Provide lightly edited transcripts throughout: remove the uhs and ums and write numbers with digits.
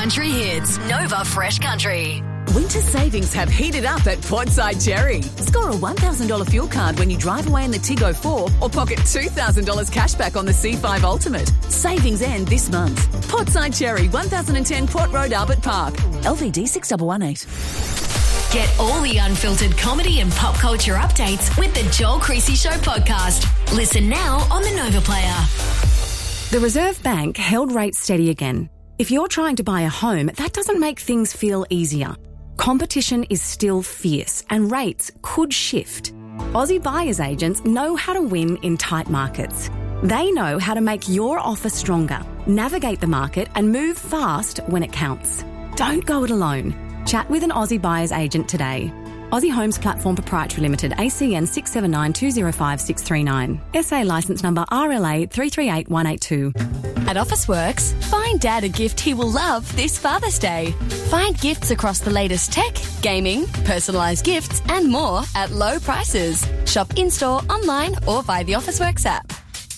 country hits. Nova Fresh Country. Winter savings have heated up at Portside Cherry. Score a $1,000 fuel card when you drive away in the Tiggo 4 or pocket $2,000 cash back on the C5 Ultimate. Savings end this month. Portside Cherry, 1010 Port Road, Albert Park. LVD 6118. Get all the unfiltered comedy and pop culture updates with the Joel Creasy Show podcast. Listen now on the Nova Player. The Reserve Bank held rates steady again. If you're trying to buy a home, that doesn't make things feel easier. Competition is still fierce and rates could shift. Aussie buyers agents know how to win in tight markets. They know how to make your offer stronger, navigate the market and move fast when it counts. Don't go it alone. Chat with an Aussie buyer's agent today. Aussie Homes Platform Proprietary Limited, ACN 679205639. SA licence number RLA 338182. At Officeworks, find Dad a gift he will love this Father's Day. Find gifts across the latest tech, gaming, personalised gifts and more at low prices. Shop in-store, online or via the Officeworks app.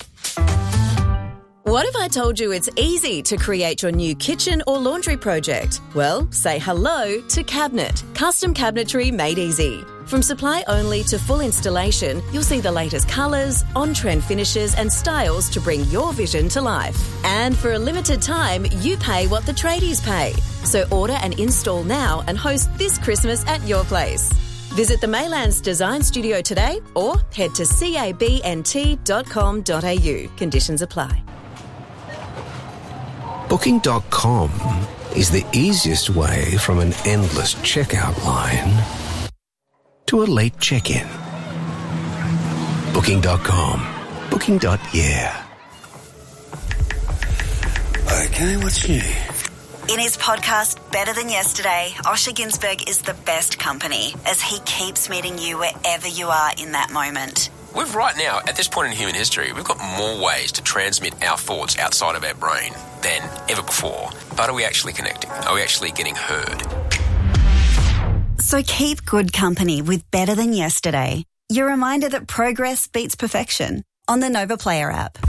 What if I told you it's easy to create your new kitchen or laundry project? Well, say hello to Cabinet. Custom cabinetry made easy. From supply only to full installation, you'll see the latest colours, on-trend finishes and styles to bring your vision to life. And for a limited time, you pay what the tradies pay. So order and install now and host this Christmas at your place. Visit the Maylands Design Studio today or head to cabnt.com.au. Conditions apply. Booking.com is the easiest way from an endless checkout line to a late check-in. Booking.com. Booking.yeah. Okay, what's new? In his podcast, Better Than Yesterday, Osher Günsberg is the best company as he keeps meeting you wherever you are in that moment. We've right now, at this point in human history, we've got more ways to transmit our thoughts outside of our brain than ever before. But are we actually connecting? Are we actually getting heard? So keep good company with Better Than Yesterday. Your reminder that progress beats perfection on the Nova Player app.